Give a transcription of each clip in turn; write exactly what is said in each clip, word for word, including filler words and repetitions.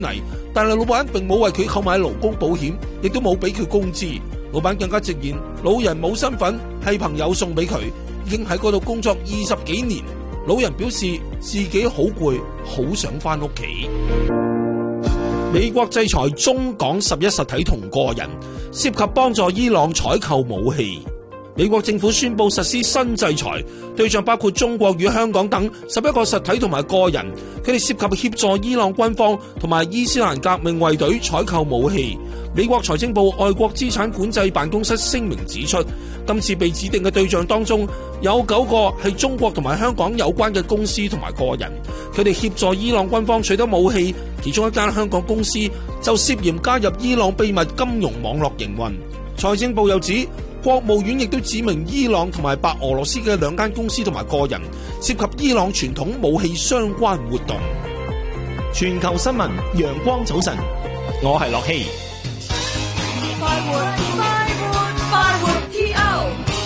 危，但係老闆並冇為佢購買勞工保險，亦都冇俾佢工資。老闆更加直言，老人冇身份，係朋友送俾佢，已經喺嗰度工作二十幾年。老人表示自己好攰，好想翻屋企。美國制裁中港十一實體同個人，涉及幫助伊朗採購武器。美國政府宣布實施新制裁，對象包括中國與香港等十一個實體同埋個人，佢哋涉及協助伊朗軍方同埋伊斯蘭革命衛隊採購武器。美國財政部外國資產管制辦公室聲明指出，今次被指定嘅對象當中有九個係中國同埋香港有關嘅公司同埋個人，佢哋協助伊朗軍方取得武器，其中一間香港公司就涉嫌加入伊朗秘密金融網絡營運。財政部又指，國務院亦都指明伊朗同埋白俄羅斯嘅兩間公司同埋個人涉及伊朗傳統武器相關活動。 全球新聞，陽光早晨，我係樂希。 快活快活快活 T O，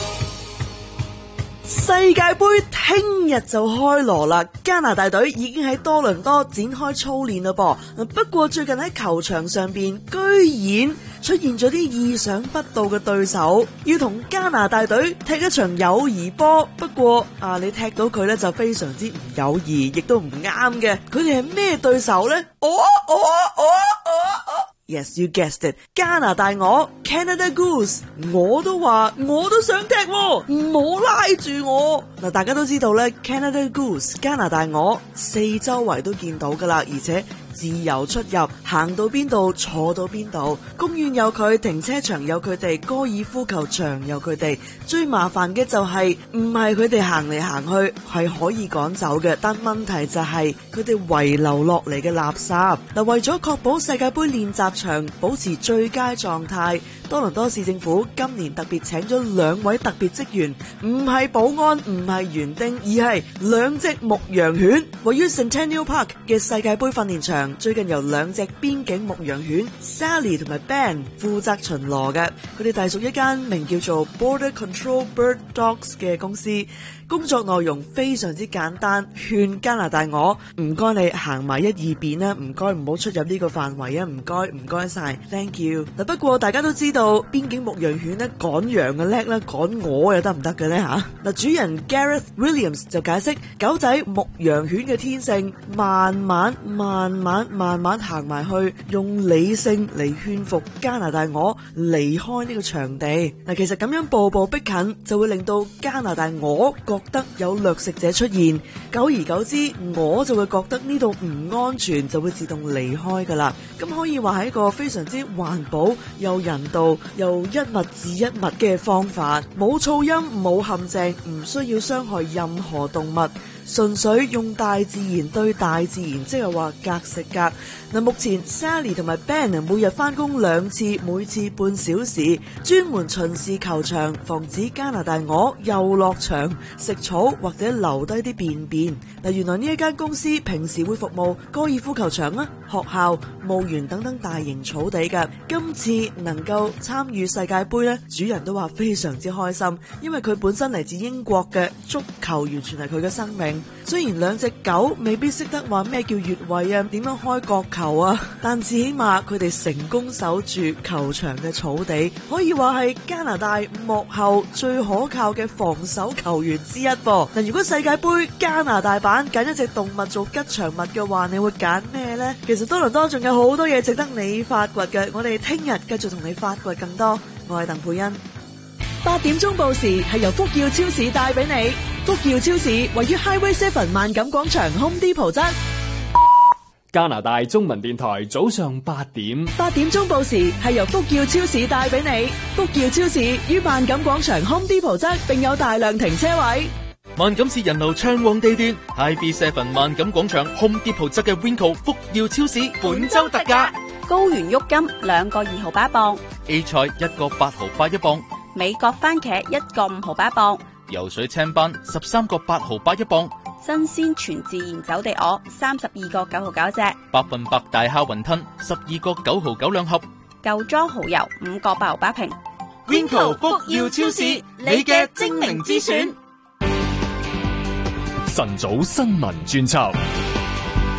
世界盃聽日就開鑼啦！加拿大隊已經喺多倫多展開操練啦噃。不過最近喺球場上邊，居然出現咗啲意想不到嘅對手，要同加拿大隊踢一場友誼波。不過啊，你踢到佢咧就非常之唔友誼，亦都唔啱嘅。佢哋係咩對手呢？哦哦哦哦哦 Yes, you guessed it， 加拿大鵝 Canada Goose， 我都話我都想踢，唔好拉住我。嗱，大家都知道咧 Canada Goose 加拿大鵝四周圍都見到噶啦，而且自由出入，行到邊度坐到邊度，公園有佢，停車場有佢哋，高爾夫球場有佢哋。最麻煩嘅就係唔係佢哋行嚟行去係可以趕走嘅，但問題就係佢哋遺留落嚟嘅垃圾。嗱，為咗確保世界盃練習場保持最佳狀態，多倫多市政府今年特別請咗兩位特別職員，唔係保安，唔係園丁，而係兩隻牧羊犬。位於 Centennial Park 嘅世界盃訓練場，最近由兩隻邊境牧羊犬 Sally 同埋 Ben 負責巡邏嘅。佢哋隸屬一間名叫做 Border Control Bird Dogs 嘅公司。工作內容非常之簡單，勸加拿大鵝唔該你行埋一二邊啦，唔該唔好出入呢個範圍啊，唔該唔該晒 ，thank you。嗱，不過大家都知道邊境牧羊犬咧趕羊嘅叻啦，趕鵝又得唔得嘅咧吓？嗱，主人 Gareth Williams 就解釋，狗仔牧羊犬嘅天性，慢慢慢慢慢慢行埋去，用理性嚟勸服加拿大鵝離開呢個場地。嗱，其實咁樣步步逼近，就會令到加拿大鵝覺得有掠食者出現，久而久之，我就會覺得呢度唔安全，就會自動離開噶啦。咁可以話係一個非常之環保又人道又一物治一物嘅方法，冇噪音，冇陷阱，唔需要傷害任何動物。純粹用大自然對大自然，即係話格食格。嗱，目前 Sally 同埋 Ben 每日翻工兩次，每次半小時，專門巡視球場，防止加拿大鵝又落場食草或者留低啲便便。嗱，原來呢一間公司平時會服務高爾夫球場啦、學校、墓園等等大型草地嘅。今次能夠參與世界盃呢，主人都話非常之開心，因為佢本身嚟自英國嘅，足球完全係佢嘅生命。雖然兩隻狗未必識得話咩叫越位啊，點樣開角球啊，但至起碼佢哋成功守住球場嘅草地，可以話係加拿大幕後最可靠嘅防守球員之一噃。嗱，如果世界盃加拿大版揀一隻動物做吉祥物嘅話，你會揀咩呢？其實多倫多仲有好多嘢值得你發掘嘅，我哋聽日繼續同你發掘更多。我係鄧佩欣。八點鐘報時係由福耀超市帶俾你。福耀超市位於 Highway Seven 萬錦廣場 Home Depot 側。 加拿大中文電台早上八點。 八點鐘報時係由福耀超市帶俾你。福耀超市於萬錦廣場 Home Depot 側，並有大量停車位。 萬錦市人流暢旺地段 Highway Seven 萬錦廣場 Home Depot 側嘅 Winco 福耀超市本周特價： 高原郁金兩個二毫八一磅， A 菜一個八毫八一磅， 美國番茄一個五毫八一磅， 游水青斑十三個八毫八一磅， 新鮮全自然走地鵝三十二個九毫九隻， 百分百大蝦雲吞十二個九毫九兩盒， 舊裝蠔油五個八毫八瓶。 Winco 福耀超市，你嘅精明之選。 晨早新聞專輯。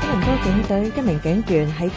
多倫多警隊一名警員喺